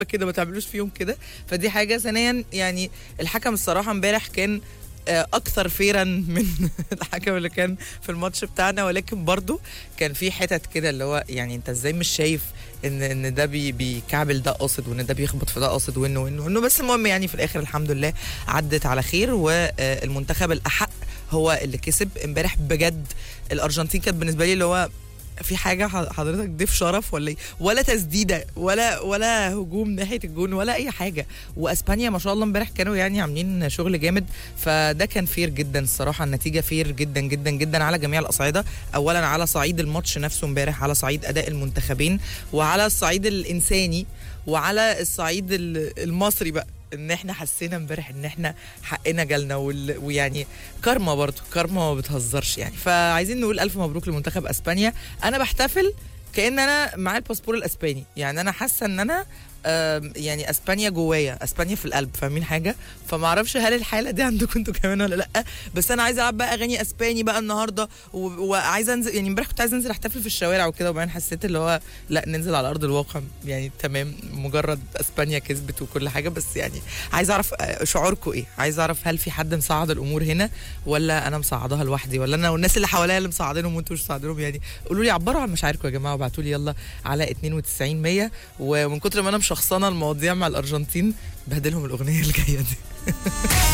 كده، ما تعملوش فيهم كده. فدي حاجه. ثانيا يعني الحكم الصراحه امبارح كان اكثر فيرا من الحكم اللي كان في الماتش بتاعنا، ولكن برضو كان في حتت كده اللي هو يعني انت ازاي مش شايف ان ده بيكعبل ده قاصد، وان ده بيخبط في ده قاصد، وانه بس المهم يعني في الاخر الحمد لله عدت على خير، والمنتخب الاحق هو اللي كسب امبارح بجد. الارجنتين كانت بالنسبه لي اللي هو في حاجه حضرتك ضيف شرف ولا ايه، ولا تسديده ولا هجوم ناحيه الجون ولا اي حاجه. واسبانيا ما شاء الله امبارح كانوا يعني عاملين شغل جامد. فده كان فير جدا الصراحه، النتيجه فير جدا جدا جدا على جميع الاصعده. اولا على صعيد الماتش نفسه امبارح، على صعيد اداء المنتخبين، وعلى الصعيد الانساني، وعلى الصعيد المصري بقى، ان احنا حسينا امبارح ان احنا حقنا جالنا. ويعني كارما، برضو كارما ما بتهزرش يعني. فعايزين نقول الف مبروك لمنتخب اسبانيا. انا بحتفل كأن انا معايا الباسبور الاسباني، يعني انا حاسه ان انا يعني اسبانيا جوايا، اسبانيا في القلب، فاهمين حاجه؟ فما اعرفش هل الحاله دي عندكم انتوا كمان ولا لا. بس انا عايزه العب بقى اغاني اسباني بقى النهارده، وعايزه انزل. يعني امبارح كنت عايزه انزل احتفل في الشوارع وكده، وبعدين حسيت اللي هو لا، ننزل على ارض الواقع يعني. تمام، مجرد اسبانيا كسبت وكل حاجه، بس يعني عايزه اعرف شعوركم ايه. عايزه اعرف هل في حد مصعد الامور هنا، ولا انا مصعداها لوحدي، ولا انا والناس اللي حواليا اللي مصعدينهم وانتوا مش مصعدينهم. يعني قولوا لي، عبروا عن مشاعركم يا جماعه، وابعتوا لي يلا على 92 100. ومن كتر ما انا مشخصنه المواضيع مع الارجنتين بهدلهم الاغنيه اللي جايه دي.